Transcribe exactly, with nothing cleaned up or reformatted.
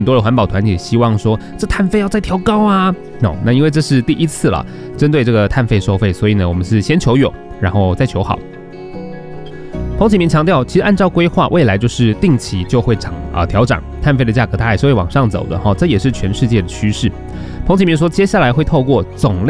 很多的环保团体希望说，这碳费要再调高啊。No， 那因为这是第一次了，针对这个碳费收费，所以呢，我们是先求有，然后再求好。彭启明强调，其实按照规划，未来就是定期就会涨啊调涨碳费的价格，它还是会往上走的哈，这也是全世界的趋势。彭启明说，接下来会透过总量